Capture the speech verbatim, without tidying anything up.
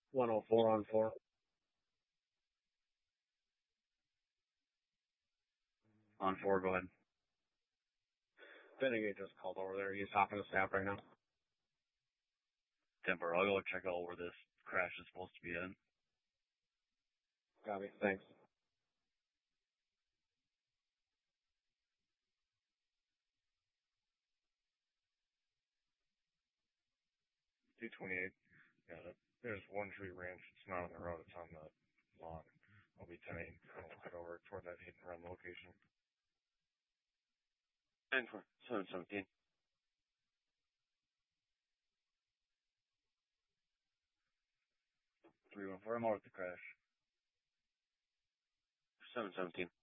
one oh four on four. On four, go ahead. Benegate just called over there. He's talking to staff right now. Temper, I'll go check out where this crash is supposed to be in. Copy. Thanks. two twenty-eight. Got it. There's one tree ranch. It's not on the road. It's on the lawn. I'll be ten eight. I'll head over toward that hit and run location. ten four, seven seventeen. three one four, I'm out at the crash. seven seventeen.